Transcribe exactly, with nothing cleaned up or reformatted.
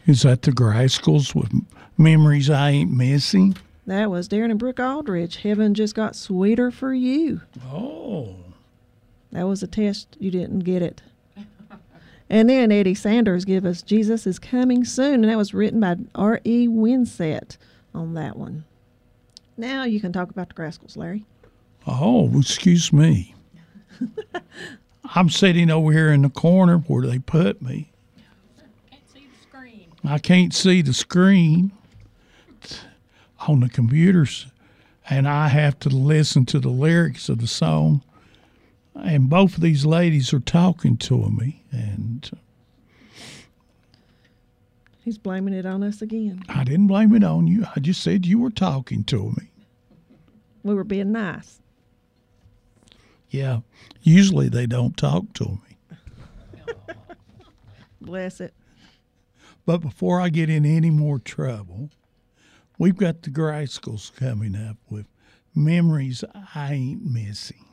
Is that the Grascals with Memories I Ain't Missing? That was Darren and Brooke Aldridge. Heaven Just Got Sweeter for You. Oh. That was a test. You didn't get it. And then Eddie Sanders give us Jesus is Coming Soon, and that was written by R E Winsett on that one. Now you can talk about the Grascals, Larry. Oh, excuse me. I'm sitting over here in the corner where they put me. Can't see the screen. I can't see the screen on the computers, and I have to listen to the lyrics of the song. And both of these ladies are talking to me, and He's blaming it on us again. I didn't blame it on you. I just said you were talking to me. We were being nice. Yeah, usually they don't talk to me. Bless it. But before I get in any more trouble, we've got the Grascals coming up with Memories I Ain't Missing.